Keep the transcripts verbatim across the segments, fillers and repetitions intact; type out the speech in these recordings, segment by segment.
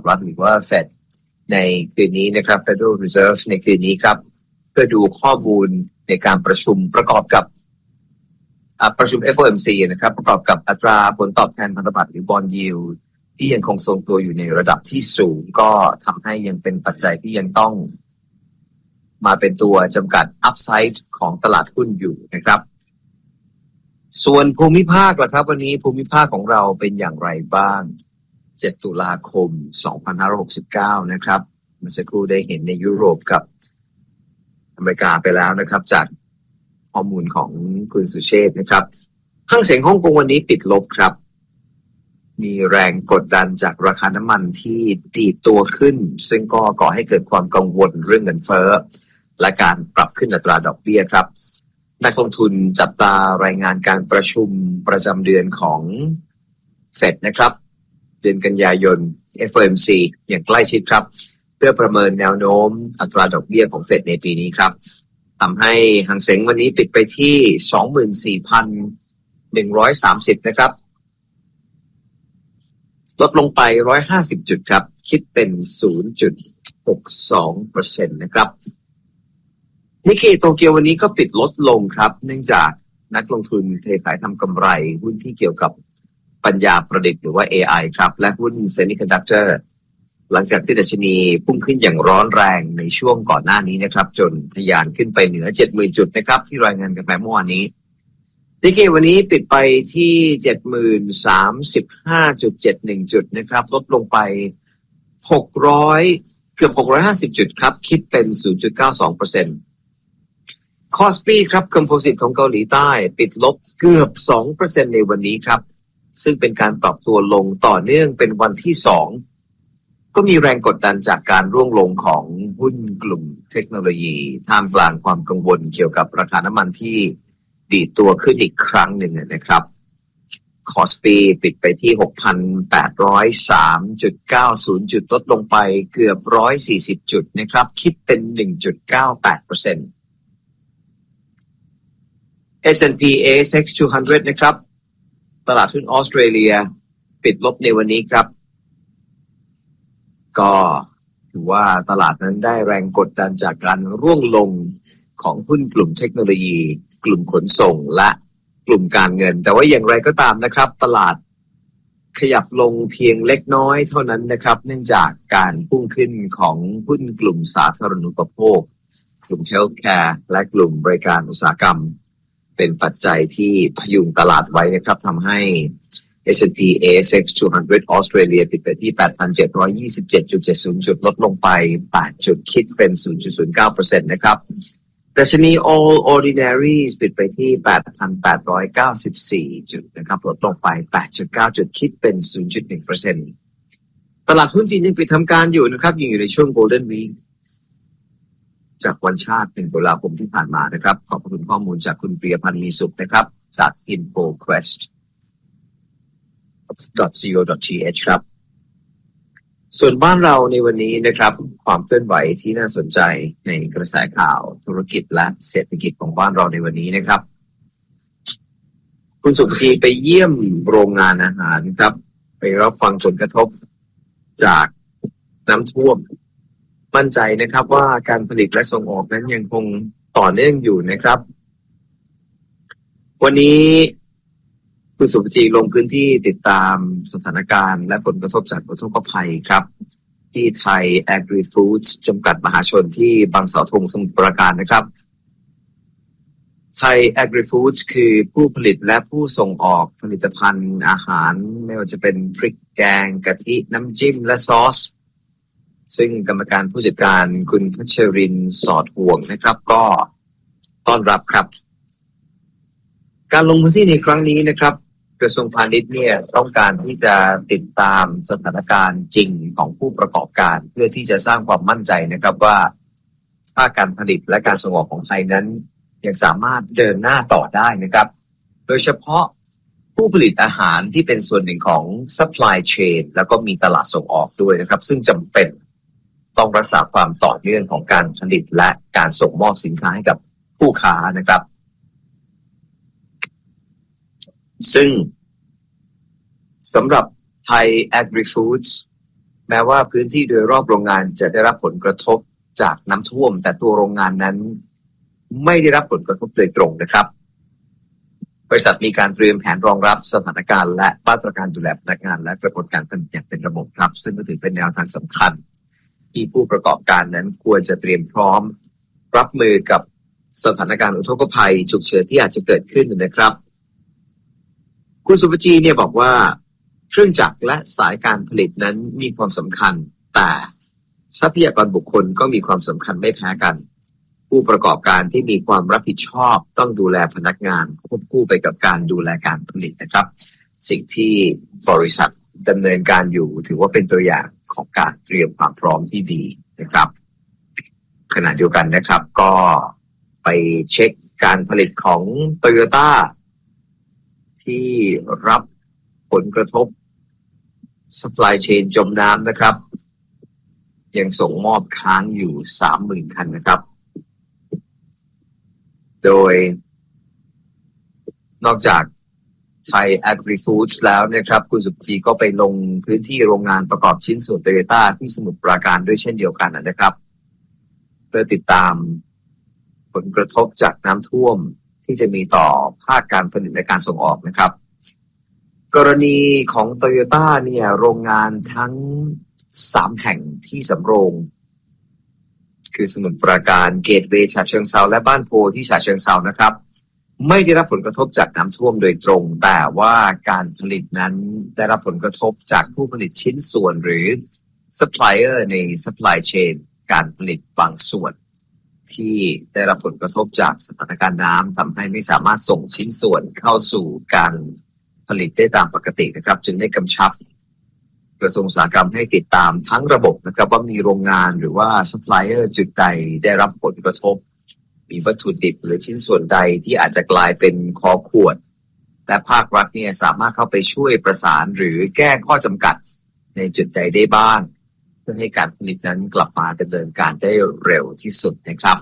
รัฐหรือว่า Fed ในคืนนี้นะครับ Federal Reserve ในคืนนี้ครับเพื่อดูข้อมูลในการประชุมประกอบกับประชุม เอฟ โอ เอ็ม ซี นะครับประกอบกับอัตราผลตอบแทนพันธบัตรหรือ Bond Yield ที่ยังคงทรงตัวอยู่ในระดับที่สูงก็ทำให้ยังเป็นปัจจัยที่ยังต้องมาเป็นตัวจำกัด Upside ของตลาดหุ้นอยู่นะครับส่วนภูมิภาคล่ะครับวันนี้ภูมิภาคของเราเป็นอย่างไรบ้างเจ็ดตุลาคมสองพันห้าร้อยหกสิบเก้านะครับเมื่อสักครู่ได้เห็นในยุโรปกับอเมริกาไปแล้วนะครับจากข้อมูลของคุณสุเชษฐ์นะครับห้างเส็งฮ่องกงวันนี้ปิดลบครับมีแรงกดดันจากราคาน้ำมันที่ดีดตัวขึ้นซึ่งก็ก่อให้เกิดความกังวลเรื่องเงินเฟ้อและการปรับขึ้นอัตราดอกเบี้ยครับนักลงทุนจับตารายงานการประชุมประจำเดือนของ Fed นะครับเดือนกันยายน เอฟ โอ เอ็ม ซี อย่างใกล้ชิดครับเพื่อประเมินแนวโน้มอัตราดอกเบี้ยของ Fed ในปีนี้ครับทำให้หางเส็งวันนี้ปิดไปที่ สองหมื่นสี่พันหนึ่งร้อยสามสิบ นะครับลดลงไปหนึ่งร้อยห้าสิบจุดครับคิดเป็น ศูนย์จุดหกสองเปอร์เซ็นต์ นะครับนิกเกอิโตเกียววันนี้ก็ปิดลดลงครับเนื่องจากนักลงทุนเทขายทำกำไรหุ้นที่เกี่ยวกับปัญญาประดิษฐ์หรือว่า เอ ไอ ครับและหุ้น Semiconductor หลังจากที่ดัชนีพุ่งขึ้นอย่างร้อนแรงในช่วงก่อนหน้านี้นะครับจนทะยานขึ้นไปเหนือ เจ็ดหมื่น จุดนะครับที่รายงานกันไปเมื่อวานนี้นิกเกอิวันนี้ปิดไปที่ เจ็ดหมื่นสามสิบห้าจุดเจ็ดหนึ่ง จุดนะครับลดลงไปหกร้อยเกือบหกร้อยห้าสิบจุดครับคิดเป็น ศูนย์จุดเก้าสองเปอร์เซ็นต์คอสปีครับคอมโพสิตของเกาหลีใต้ปิดลบเกือบ สองเปอร์เซ็นต์ ในวันนี้ครับซึ่งเป็นการปรับตัวลงต่อเนื่องเป็นวันที่สองก็มีแรงกดดันจากการร่วงลงของหุ้นกลุ่มเทคโนโลยีท่ามกลางความกังวลเกี่ยวกับราคาน้ำมันที่ดีดตัวขึ้นอีกครั้งหนึ่งนะครับคอสปีปิดไปที่ หกพันแปดร้อยสามจุดเก้าศูนย์ จุดลดลงไปเกือบหนึ่งร้อยสี่สิบจุดนะครับคิดเป็น หนึ่งจุดเก้าแปดเปอร์เซ็นต์ เอส แอนด์ พี เอ เอส เอ็กซ์ สองร้อย นะครับตลาดหุ้นออสเตรเลียปิดลบในวันนี้ครับก็ถือว่าตลาดนั้นได้แรงกดดันจากการร่วงลงของหุ้นกลุ่มเทคโนโลยีกลุ่มขนส่งและกลุ่มการเงินแต่ว่าอย่างไรก็ตามนะครับตลาดขยับลงเพียงเล็กน้อยเท่านั้นนะครับเนื่องจากการพุ่งขึ้นของหุ้นกลุ่มสาธารณูปโภคกลุ่ม Healthcare และกลุ่มบริการอุตสาหกรรมเป็นปัจจัยที่พยุงตลาดไว้นะครับทำให้ เอส แอนด์ พี เอ เอส เอ็กซ์ สองร้อย ออสเตรเลียปิดไปที่ แปดพันเจ็ดร้อยยี่สิบเจ็ดจุดเจ็ดศูนย์ จุดลดลงไปแปดจุดคิดเป็น ศูนย์จุดศูนย์เก้าเปอร์เซ็นต์ นะครับดัชนี All Ordinaries ปิดไปที่ แปดพันแปดร้อยเก้าสิบสี่ จุดนะครับลดลงไป แปดจุดเก้า จุดคิดเป็น ศูนย์จุดหนึ่งเปอร์เซ็นต์ ตลาดหุ้นจีนยังปิดทำการอยู่นะครับยังอยู่ในช่วง Golden Week จากวันชาติหนึ่งตุลาคมที่ผ่านมานะครับขอบคุณข้อมูลจากคุณปรียพันธ์มีสุขนะครับจาก InfoQuest ดอท ซี โอ ดอท ที เอช ครับส่วนบ้านเราในวันนี้นะครับความเคลื่อนไหวที่น่าสนใจในกระแสข่าวธุรกิจและเศรษฐกิจของบ้านเราในวันนี้นะครับคุณสุภจีไปเยี่ยมโรงงานอาหารครับไปรับฟังผลกระทบจากน้ำท่วมมั่นใจนะครับว่าการผลิตและส่งออกนั้นยังคงต่อเนื่องอยู่นะครับวันนี้คุณสุภจีลงพื้นที่ติดตามสถานการณ์และผลกระทบจากอุทกภัยครับที่ไทย Agri Foods จำกัดมหาชนที่บางเสาธงสมุทรปราการนะครับไทย Agri Foods คือผู้ผลิตและผู้ส่งออกผลิตภัณฑ์อาหารไม่ว่าจะเป็นพริกแกงกะทิน้ำจิ้มและซอสซึ่งกรรมการผู้จัดการคุณพัชรินทร์สอดห่วงนะครับก็ต้อนรับครับการลงพื้นที่ในครั้งนี้นะครับกระทรวงพาณิชย์เนี่ยต้องการที่จะติดตามสถานการณ์จริงของผู้ประกอบการเพื่อที่จะสร้างความมั่นใจนะครับว่าภาคการผลิตและการส่งออกของไทยนั้นยังสามารถเดินหน้าต่อได้นะครับโดยเฉพาะผู้ผลิตอาหารที่เป็นส่วนหนึ่งของ supply chain แล้วก็มีตลาดส่งออกด้วยนะครับซึ่งจำเป็นต้องรักษาความต่อเนื่องของการผลิตและการส่งมอบสินค้าให้กับผู้ค้านะครับซึ่งสำหรับไทย Agri Foods แม้ว่าพื้นที่โดยรอบโรงงานจะได้รับผลกระทบจากน้ำท่วมแต่ตัวโรงงานนั้นไม่ได้รับผลกระทบโดยตรงนะครับบริษัทมีการเตรียมแผนรองรับสถานการณ์และมาตรการดูแลพนักงานและกระบวนการผลิตอย่างเป็นระบบครับซึ่งก็ถือเป็นแนวทางสำคัญที่ผู้ประกอบการนั้นควรจะเตรียมพร้อมรับมือกับสถานการณ์อุทกภัยฉุกเฉินที่อาจจะเกิดขึ้นนะครับคุณสุภจีเนี่ยบอกว่าเครื่องจักรและสายการผลิตนั้นมีความสำคัญแต่ทรัพยากรบุคคลก็มีความสำคัญไม่แพ้กันผู้ประกอบการที่มีความรับผิดชอบต้องดูแลพนักงานควบคู่ไปกับการดูแลการผลิตนะครับสิ่งที่บริษัทดำเนินการอยู่ถือว่าเป็นตัวอย่างของการเตรียมความพร้อมที่ดีนะครับขณะเดียวกันนะครับก็ไปเช็คการผลิตของ Toyota ที่รับผลกระทบ supply chain จมน้ำนะครับยังส่งมอบค้างอยู่ สามหมื่น คันนะครับโดยนอกจากไทย Agri Foods แล้วนะครับคุณสุภจีก็ไปลงพื้นที่โรงงานประกอบชิ้นส่วน Toyota ที่สมุทรปราการด้วยเช่นเดียวกันนะครับเพื่อติดตามผลกระทบจากน้ำท่วมที่จะมีต่อภาคการผลิตและการส่งออกนะครับกรณีของ Toyota เนี่ยโรงงานทั้งสามแห่งที่สำโรงคือสมุทรปราการเกตเวย์ฉะเชิงเทราและบ้านโพที่ฉะเชิงเทรานะครับไม่ได้รับผลกระทบจากน้ำท่วมโดยตรงแต่ว่าการผลิตนั้นได้รับผลกระทบจากผู้ผลิตชิ้นส่วนหรือ supplier ใน supply chain การผลิตบางส่วนที่ได้รับผลกระทบจากสถานการณ์น้ำทำให้ไม่สามารถส่งชิ้นส่วนเข้าสู่การผลิตได้ตามปกตินะครับจึงได้กำชับกระทรวงอุตสาหกรรมให้ติดตามทั้งระบบนะครับว่ามีโรงงานหรือว่าซัพพลายเออร์จุดใดได้รับผลกระทบมีวัตถุดิบหรือชิ้นส่วนใดที่อาจจะกลายเป็นคอขวดและภาครัฐเนี่ยสามารถเข้าไปช่วยประสานหรือแก้ข้อจำกัดในจุดใดได้บ้างเพื่อให้การผลิตนั้นกลับมาดำเนินการได้เร็วที่สุดนะครับ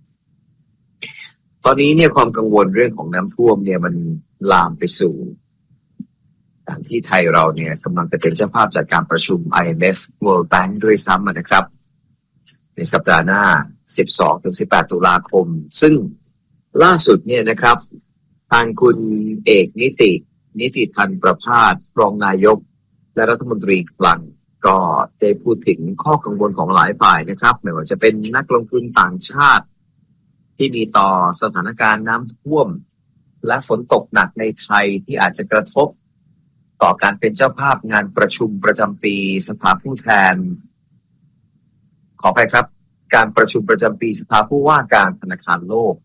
ตอนนี้เนี่ยความกังวลเรื่องของน้ำท่วมเนี่ยมันลามไปสู่การที่ไทยเราเนี่ยกำลังจะเป็นเจ้าภาพจัดการประชุม ไอ เอ็ม เอฟ World Bank ด้วยซ้ำนะครับในสัปดาห์หน้า สิบสองถึงสิบแปด ตุลาคมซึ่งล่าสุดเนี่ยนะครับทางคุณเอกนิตินิติพันธ์ประภาสรองนายกและรัฐมนตรีคลังก็ได้พูดถึงข้อกังวลของหลายฝ่ายนะครับไม่ว่าจะเป็นนักลงทุนต่างชาติที่มีต่อสถานการณ์น้ำท่วมและฝนตกหนักในไทยที่อาจจะกระทบต่อการเป็นเจ้าภาพงานประชุมประจำปีสภาผู้แทนขอไปครับการประชุมประจำปีสภาผู้ว่าการธนาคารโลก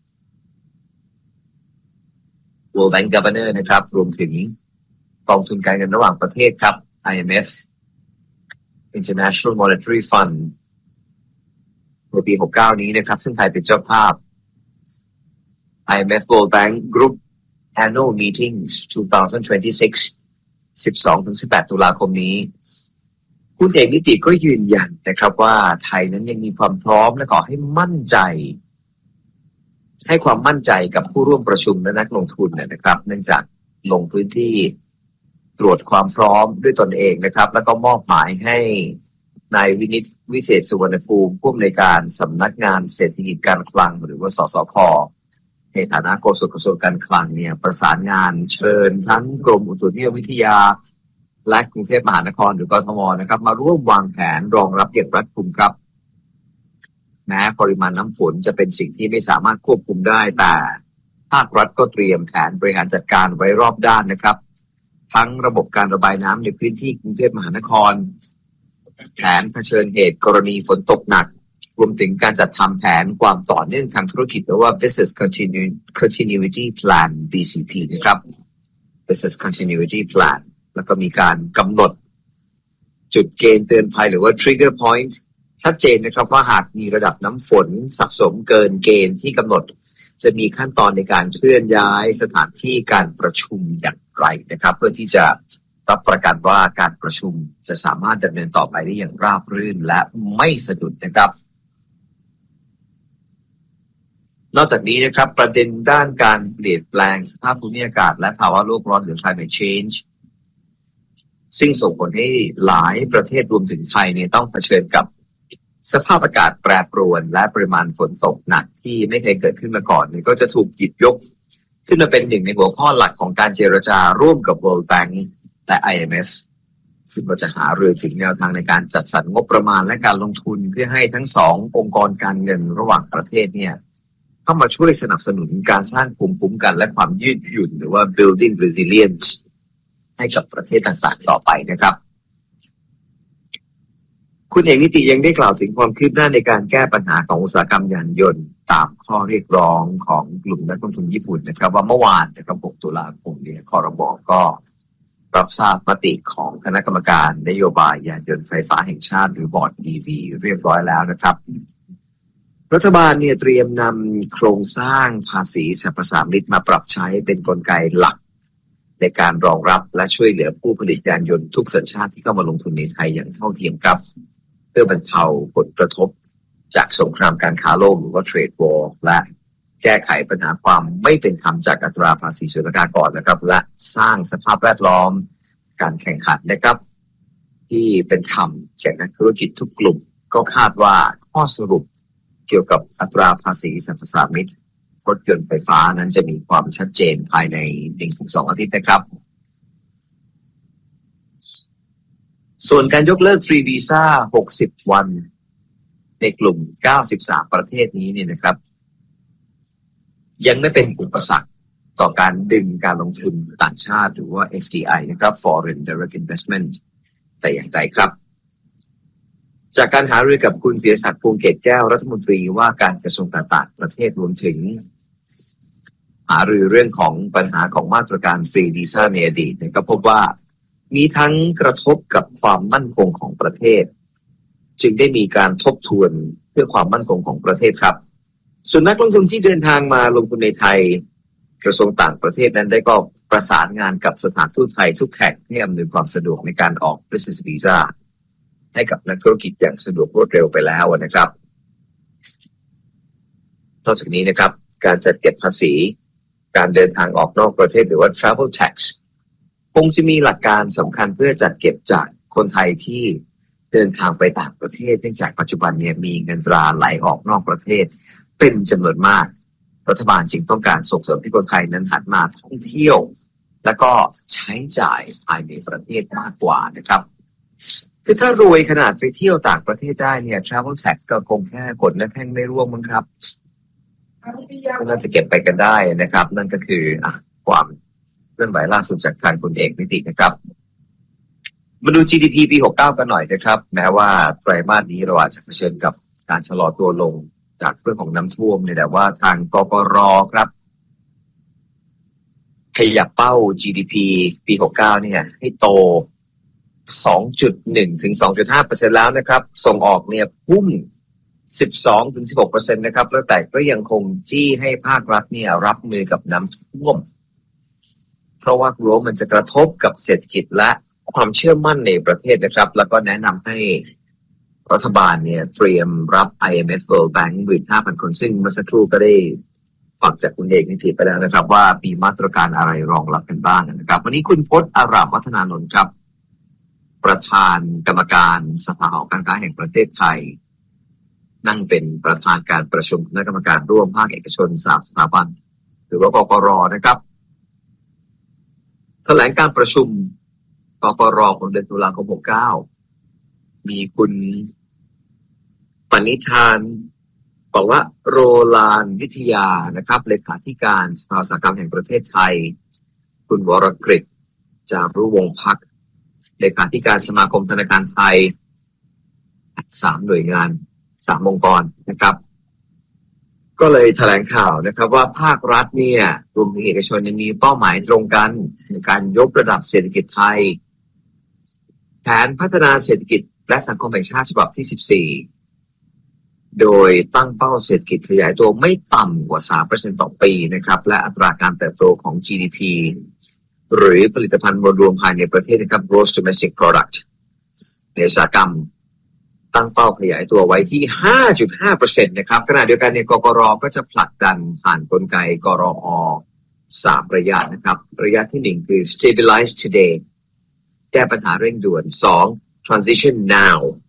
World Bank Governor นะครับรวมถึงกองทุนการเงินระหว่างประเทศครับ ไอ เอ็ม เอฟ International Monetary Fund ในปีหกสิบเก้านี้นะครับซึ่งไทยเป็นเจ้าภาพ ไอ เอ็ม เอฟ World Bank Group Annual Meetings สองพันยี่สิบหก สิบสองถึงสิบแปด ตุลาคมนี้คุณเอกนิติก็ยืนยันนะครับว่าไทยนั้นยังมีความพร้อมและขอให้มั่นใจให้ความมั่นใจกับผู้ร่วมประชุมและนักลงทุนนะครับเนื่องจากลงพื้นที่ตรวจความพร้อมด้วยตนเองนะครับแล้วก็มอบหมายให้นายวินิตวิเศษสุวรรณภูมิผู้อำนวยการสำนักงานเศรษฐกิจการคลังหรือว่าสสค.ในฐานะโฆษกกระทรวงการคลังเนี่ยประสานงานเชิญทั้งกรมอุตุนิยมวิทยาและกรุงเทพมหานครหรือกทมนะครับมาร่วมวางแผนรองรับอย่างรัดกุมครับแม้ปริมาณน้ำฝนจะเป็นสิ่งที่ไม่สามารถควบคุมได้แต่ภาครัฐก็เตรียมแผนบริหารจัดการไว้รอบด้านนะครับทั้งระบบการระบายน้ำในพื้นที่กรุงเทพมหานครแผนเผชิญเหตุกรณีฝนตกหนักรวมถึงการจัดทำแผนความต่อเนื่องทางธุรกิจหรือว่า Business Continuity Plan บี ซี พี นะครับ Business Continuity Plan แล้วก็มีการกำหนดจุดเกณฑ์เตือนภัยหรือว่า Trigger Point ชัดเจนนะครับว่าหากมีระดับน้ำฝนสะสมเกินเกณฑ์ที่กำหนดจะมีขั้นตอนในการเคลื่อนย้ายสถานที่การประชุมอย่างไรนะครับเพื่อที่จะรับประกันว่าการประชุมจะสามารถดำเนินต่อไปได้อย่างราบรื่นและไม่สะดุดนะครับนอกจากนี้นะครับประเด็นด้านการเปลี่ยนแปลงสภาพภูมิอากาศและภาวะโลกร้อนหรือ climate change ซึ่งส่งผลให้หลายประเทศรวมถึงไทยเนี่ยต้องเผชิญกับสภาพอากาศแปรปรวนและปริมาณฝนตกหนักที่ไม่เคยเกิดขึ้นมาก่อนเนี่ยก็จะถูกหยิบยกขึ้นมาเป็นหนึ่งในหัวข้อหลักของการเจรจาร่วมกับ World Bank และ ไอ เอ็ม เอฟ ซึ่งก็จะหารือถึงแนวทางในการจัดสรรงบประมาณและการลงทุนเพื่อให้ทั้งสององค์กรการเงินระหว่างประเทศเนี่ยเข้ามาช่วยสนับสนุนการสร้างภูมิคุ้มกันและความยืดหยุ่นหรือว่า building resilience ให้กับประเทศต่างๆต่อไปนะครับคุณเอกนิติยังได้กล่าวถึงความคืบหน้าในการแก้ปัญหาของอุตสาหกรรมยานยนต์ตามข้อเรียกร้องของกลุ่มนักลงทุนญี่ปุ่นนะครับว่าเมื่อวานนะครับหกตุลาคมเนี่ยครม.ก็รับทราบมติของคณะกรรมการนโยบายยานยนต์ไฟฟ้าแห่งชาติหรือบอร์ด อี วี เรียบร้อยแล้วนะครับรัฐบาลเนี่ยเตรียมนำโครงสร้างภาษีสรรพสามิตมาปรับใช้เป็นกลไกหลักในการรองรับและช่วยเหลือผู้ผลิตยานยนต์ทุกสัญชาติที่เข้ามาลงทุนในไทยอย่างเท่าเทียมครับเพื่อบรรเทาผลกระทบจากสงครามการค้าโลกหรือว่าเทรดวอร์และแก้ไขปัญหาความไม่เป็นธรรมจากอัตราภาษีศุลกากรนะครับและสร้างสภาพแวดล้อมการแข่งขันนะครับที่เป็นธรรมแก่นักธุรกิจทุกกลุ่มก็คาดว่าข้อสรุปเกี่ยวกับอัตราภาษีสรรพสามิตรถยนต์ไฟฟ้านั้นจะมีความชัดเจนภายใน หนึ่งถึงสอง อาทิตย์นะครับส่วนการยกเลิกฟรีวีซ่าหกสิบวันในกลุ่มเก้าสิบสามประเทศนี้เนี่ยนะครับยังไม่เป็นอุปสรรคต่อการดึงการลงทุนต่างชาติหรือว่า เอฟ ดี ไอ นะครับ Foreign Direct Investment แต่อย่างใดครับจากการหารือกับคุณเสียศักดิ์ ภูมิเกตแก้วรัฐมนตรีว่าการกระทรวงต่างประเทศรวมถึงหารือเรื่องของปัญหาของมาตรการฟรีวีซ่าในอดีตก็พบว่ามีทั้งกระทบกับความมั่นคงของประเทศจึงได้มีการทบทวนเพื่อความมั่นคงของประเทศครับส่วนนักลงทุนที่เดินทางมาลงทุนในไทยกระทรวงต่างประเทศนั้นได้ก็ประสานงานกับสถานทูตไทยทุกแห่งให้อำนวยความสะดวกในการออก Business Visa ให้กับนักธุรกิจอย่างสะดวกรวดเร็วไปแล้วนะครับนอกจากนี้นะครับการจัดเก็บภาษีการเดินทางออกนอกประเทศหรือว่า Travel Tax คงจะมีหลักการสำคัญเพื่อจัดเก็บจากคนไทยที่เดินทางไปต่างประเทศเนื่องจากปัจจุบันเนี่ยมีเงินตราไหลออกนอกประเทศเป็นจำนวนมากรัฐบาลจึงต้องการส่งเสริมให้คนไทยนั้นหันมาท่องเที่ยวแล้วก็ใช้จ่ายภายในประเทศมากกว่านะครับคือถ้ารวยขนาดไปเที่ยวต่างประเทศได้เนี่ย Travel Tax ก็คงแค่กดและแท่งไม่ร่วงมั้งครับน่าจะเก็บไปกันได้นะครับนั่นก็คืออ่ะความเคลื่อนไหวล่าสุดจากทางคุณเอกนิตินะครับมาดู จี ดี พี ปี หกสิบเก้ากันหน่อยนะครับแม้ว่าไตรมาสนี้เราอาจจะเผชิญกับการชะลอตัวลงจากเรื่องของน้ำท่วมเนี่ยแต่ว่าทางกกร.ครับขยับเป้า จี ดี พี ปี หกสิบเก้าเนี่ยให้โต สองจุดหนึ่ง ถึง สองจุดห้าเปอร์เซ็นต์ แล้วนะครับส่งออกเนี่ยพุ่ง สิบสอง ถึง สิบหกเปอร์เซ็นต์ นะครับแล้วแต่ก็ยังคงจี้ให้ภาครัฐเนี่ยรับมือกับน้ำท่วมเพราะว่ากลัวมันจะกระทบกับเศรษฐกิจและความเชื่อมั่นในประเทศนะครับแล้วก็แนะนำให้รัฐบาลเนี่ยเตรียมรับ ไอ เอ็ม เอฟ World Bank หนึ่งหมื่นห้าพัน คนซึ่งเมื่อสักครู่ก็ได้ฟังจากคุณเอกนิติไปแล้วนะครับว่ามีมาตรการอะไรรองรับกันบ้างนะครับวันนี้คุณพจน์ อารามวัฒนานนท์ครับประธานกรรมการสภาหอการค้าแห่งประเทศไทยนั่งเป็นประธานการประชุมคณะกรรมการร่วมภาคเอกชนสามสถาบันหรือว่ากกร.นะครับแถลงการประชุมกกร.ของเดือนตุลาคมหกสิบเก้ามีคุณปณิธานบอกว่าโรลานวิทยานะครับเลขาธิการสภาอุตสาหกรรมแห่งประเทศไทยคุณวรกฤษจารุวงศ์ภักดิ์เลขาธิการสมาคมธนาคารไทยสามหน่วยงานสามองค์กรนะครับก็เลยแถลงข่าวนะครับว่าภาครัฐเนี่ยรวมถึงเอกชนมีเป้าหมายตรงกันในการยกระดับเศรษฐกิจไทยแผนพัฒนาเศรษฐกิจและสังคมแห่งชาติฉบับที่สิบสี่โดยตั้งเป้าเศรษฐกิจขยายตัวไม่ต่ำกว่า สามเปอร์เซ็นต์ ต่อปีนะครับและอัตราการเติบโตของ จี ดี พี หรือผลิตภัณฑ์มวลรวมภายในประเทศนะครับ Gross Domestic Product ในอุตสาหกรรมตั้งเป้าขยายตัวไว้ที่ ห้าจุดห้าเปอร์เซ็นต์ นะครับขณะเดียวกันในกกร.ก็จะผลักดันผ่านกลไกกรอสามระยะนะครับระยะที่หนึ่งคือ Stabilize Today แก้ปัญหาเร่งด่วนสอง transition now